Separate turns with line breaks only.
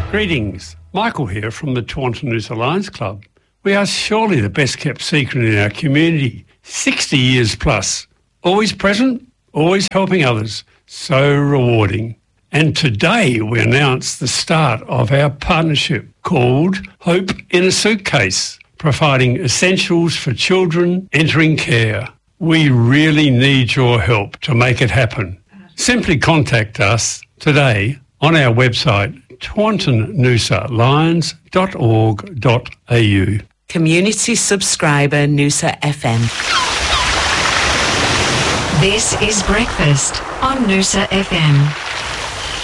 Greetings, Michael here from the Taunton Noosa Lions Club. We are surely the best kept secret in our community, 60 years plus. Always present, always helping others, so rewarding. And today we announce the start of our partnership called Hope in a Suitcase, providing essentials for children entering care. We really need your help to make it happen. Simply contact us today on our website, tawntonnoosa.lions.org.au.
Community subscriber Noosa FM.
This is Breakfast on Noosa FM.